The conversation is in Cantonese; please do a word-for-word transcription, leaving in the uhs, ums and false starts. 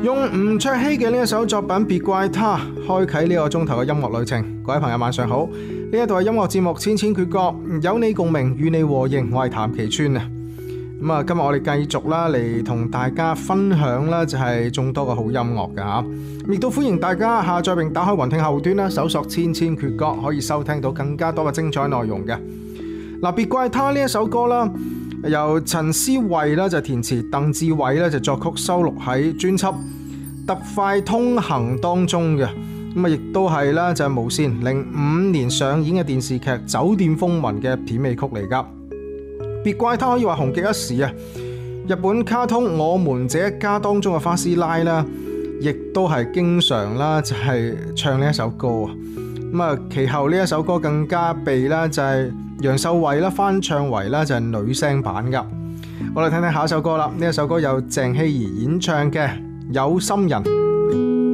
用吳卓羲嘅呢一首作品《別怪他》開啟呢個鐘頭嘅音樂旅程。各位朋友晚上好，呢一度係音樂節目《千千闕歌》，有你共鳴，與你和應，我係譚其川啊。咁啊，今日我哋繼續啦嚟同大家分享啦，就係眾多嘅好音樂噶吓，亦都歡迎大家下載並打開雲聽後端啦，搜索《千千闕歌》，可以收聽到更加多嘅精彩內容嘅。嗱，別怪他呢一首歌啦，由陳思慧啦就填詞，鄧志偉咧就作曲，收錄喺專輯《特快通行》當中嘅。咁啊，亦都係啦，就係無綫零五年上演嘅電視劇《酒店風雲》嘅片尾曲嚟噶。別怪他可以話紅極一時啊！日本卡通《我們這一家》當中嘅花師奶啦，亦都係經常啦就係唱呢一首歌啊。咁啊，其後呢一首歌更加被啦就係楊秀慧啦翻唱為啦就係女聲版噶。我哋聽聽下一首歌啦，呢一首歌由鄭希怡演唱嘅《有心人》。